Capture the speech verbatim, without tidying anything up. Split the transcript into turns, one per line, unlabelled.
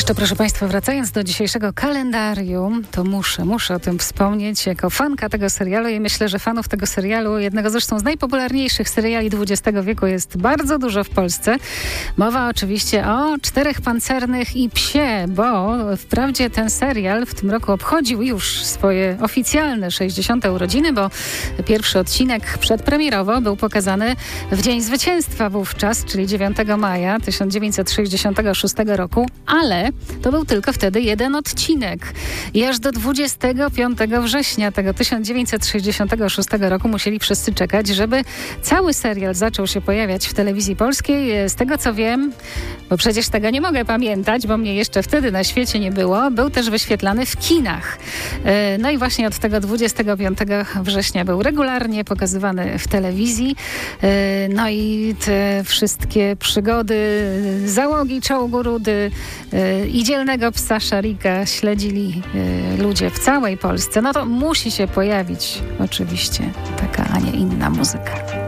Jeszcze, proszę Państwa, wracając do dzisiejszego kalendarium, to muszę, muszę o tym wspomnieć jako fanka tego serialu i myślę, że fanów tego serialu, jednego zresztą z najpopularniejszych seriali dwudziestego wieku, jest bardzo dużo w Polsce. Mowa oczywiście o Czterech Pancernych i Psie, bo wprawdzie ten serial w tym roku obchodził już swoje oficjalne sześćdziesiąte urodziny, bo pierwszy odcinek przedpremierowo był pokazany w Dzień Zwycięstwa wówczas, czyli dziewiątego maja tysiąc dziewięćset sześćdziesiątego szóstego roku, ale to był tylko wtedy jeden odcinek. I aż do dwudziestego piątego września tego tysiąc dziewięćset sześćdziesiątego szóstego roku musieli wszyscy czekać, żeby cały serial zaczął się pojawiać w telewizji polskiej. Z tego co wiem, bo przecież tego nie mogę pamiętać, bo mnie jeszcze wtedy na świecie nie było, był też wyświetlany w kinach. No i właśnie od tego dwudziestego piątego września był regularnie pokazywany w telewizji. No i te wszystkie przygody załogi czołgu Rudy i dzielnego psa Szarika śledzili ludzie w całej Polsce. No to musi się pojawić oczywiście taka, a nie inna muzyka.